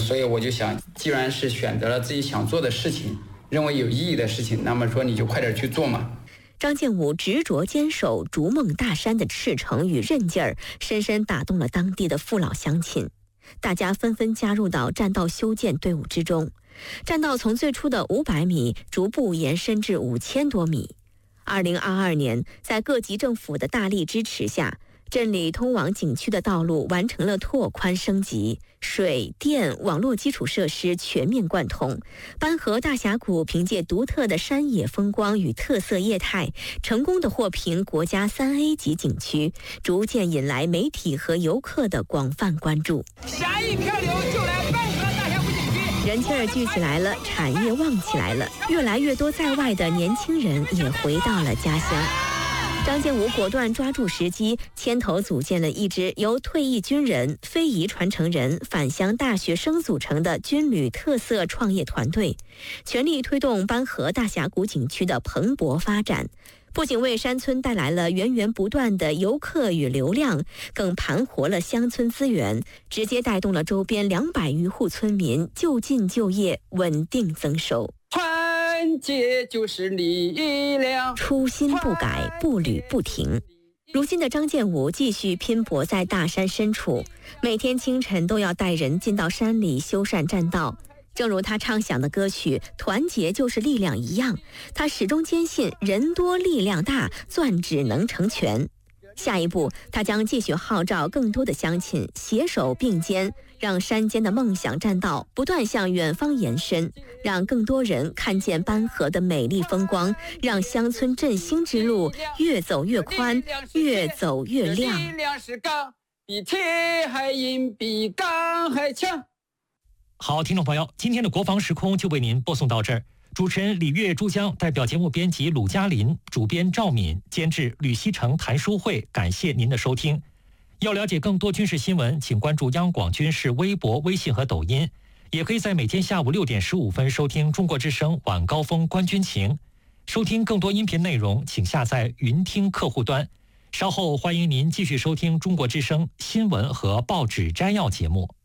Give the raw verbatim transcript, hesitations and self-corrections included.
所以我就想，既然是选择了自己想做的事情，认为有意义的事情，那么说你就快点去做嘛。 张建武执着坚守逐梦大山的赤诚与韧劲儿，深深打动了当地的父老乡亲。大家纷纷加入到栈道修建队伍之中，栈道从最初的五百米逐步延伸至五千多米。二零二二年，在各级政府的大力支持下，镇里通往景区的道路完成了拓宽升级，水电网络基础设施全面贯通。班河大峡谷凭借独特的山野风光与特色业态，成功的获评国家三 A 级景区，逐渐引来媒体和游客的广泛关注。 下一漂流就来班河大峡谷景区， 人气儿聚起来了，产业旺起来了，越来越多在外的年轻人也回到了家乡。张建武果断抓住时机，牵头组建了一支由退役军人、非遗传承人、返乡大学生组成的军旅特色创业团队，全力推动班河大峡谷景区的蓬勃发展。不仅为山村带来了源源不断的游客与流量，更盘活了乡村资源，直接带动了周边两百余户村民就近就业，稳定增收。 团结就是力量， 初心不改，步履不停。如今的张建武继续拼搏在大山深处，每天清晨都要带人进到山里修缮栈道。正如他唱响的歌曲《团结就是力量》一样，他始终坚信人多力量大，钻指能成全。下一步，他将继续号召更多的乡亲携手并肩，让山间的梦想栈道不断向远方延伸，让更多人看见班河的美丽风光，让乡村振兴之路越走越宽，越走越亮。 力量是钢，比铁还硬，比钢还强。 好，听众朋友，今天的国防时空就为您播送到这儿。主持人李月、珠江，代表节目编辑鲁嘉林，主编赵敏，监制吕西成、谭淑慧，感谢您的收听。要了解更多军事新闻，请关注央广军事微博、微信和抖音，也可以在每天下午六点十五分收听中国之声晚高峰观军情。收听更多音频内容，请下载云听客户端。稍后欢迎您继续收听中国之声新闻和报纸摘要节目。